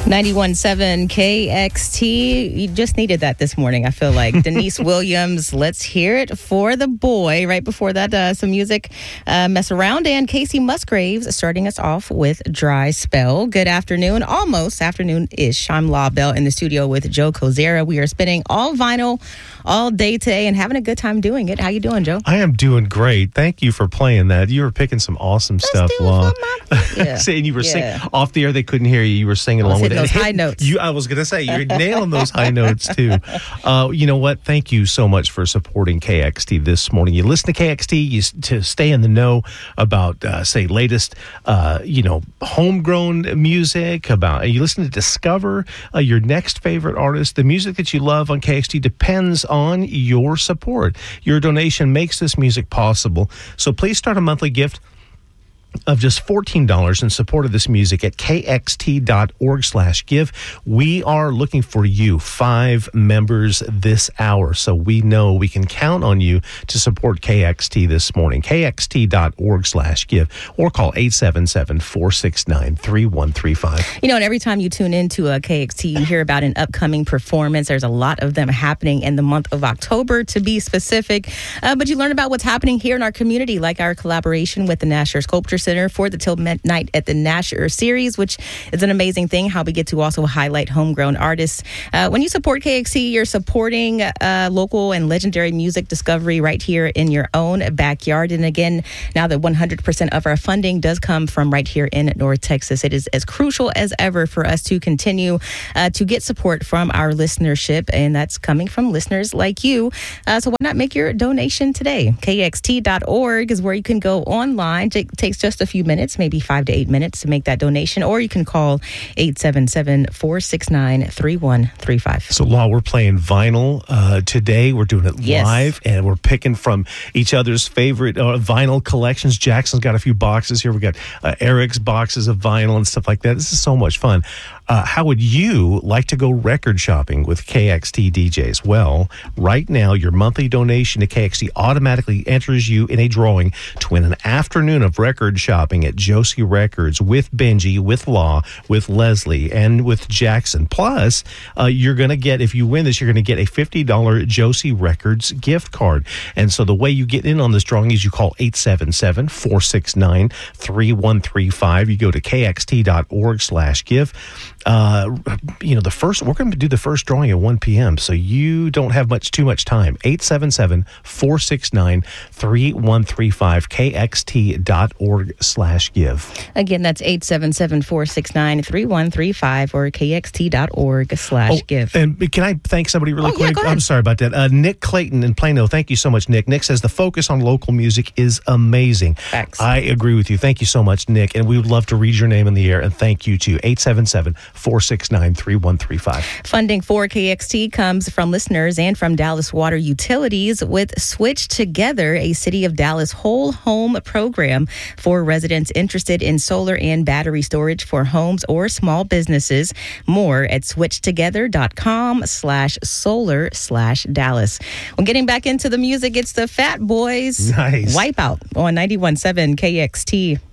91.7 KXT. You just needed that this morning, I feel like. Denise Williams, Let's Hear It for the Boy. Right before that, some music, Mess Around, and Casey Musgraves starting us off with Dry Spell. Good afternoon, almost afternoon-ish. I'm La Bell in the studio with Joe Kozera. We are spinning all vinyl all day today and having a good time doing it. How you doing, Joe? I am doing great. Thank you for playing that. You were picking some awesome stuff, La. Saying you were singing off the air, they couldn't hear you. You were singing along with it. Those high notes. I was going to say, you're nailing those high notes, too. You know what? Thank you so much for supporting KXT this morning. You listen to KXT to stay in the know about, latest, homegrown music. You listen to discover your next favorite artist. The music that you love on KXT depends on your support. Your donation makes this music possible. So please start a monthly gift of just $14 in support of this music at kxt.org/give. We are looking for you, 5 members this hour, so we know we can count on you to support KXT this morning. kxt.org/give or call 877-469-3135. You know, and every time you tune into a KXT, you hear about an upcoming performance. There's a lot of them happening in the month of October, to be specific. But you learn about what's happening here in our community, like our collaboration with the Nasher Sculpture Center for the Till Midnight at the Nasher series, which is an amazing thing, how we get to also highlight homegrown artists. When you support KXT, you're supporting local and legendary music discovery right here in your own backyard. And again, now that 100% of our funding does come from right here in North Texas, it is as crucial as ever for us to continue to get support from our listenership, and that's coming from listeners like you. So why not make your donation today? KXT.org is where you can go online. It takes just a few minutes, maybe 5 to 8 minutes to make that donation, or you can call 877-469-3135. So, La, we're playing vinyl today. We're doing it live, and we're picking from each other's favorite vinyl collections. Jackson's got a few boxes here. We got Eric's boxes of vinyl and stuff like that. This is so much fun. How would you like to go record shopping with KXT DJs? Well, right now, your monthly donation to KXT automatically enters you in a drawing to win an afternoon of record shopping at Josie Records with Benji, with La, with Leslie, and with Jackson. Plus, you're going to get, if you win this, you're going to get a $50 Josie Records gift card. And so the way you get in on this drawing is you call 877-469-3135. You go to kxt.org/give. We're going to do the first drawing at 1 p.m., so you don't have too much time. 877-469-3135, kxt.org/give. Again, that's 877-469-3135 or kxt.org/give. And can I thank somebody really quick? Yeah, I'm sorry about that. Nick Clayton in Plano. Thank you so much, Nick. Nick says the focus on local music is amazing. Thanks. I agree with you. Thank you so much, Nick. And we would love to read your name in the air, and thank you too. 877-469-3135. Funding for KXT comes from listeners and from Dallas Water Utilities with Switch Together, a City of Dallas whole home program for residents interested in solar and battery storage for homes or small businesses. More at switchtogether.com/solar/Dallas. Well, getting back into the music, it's the Fat Boys. Nice. Wipeout on 91.7 KXT.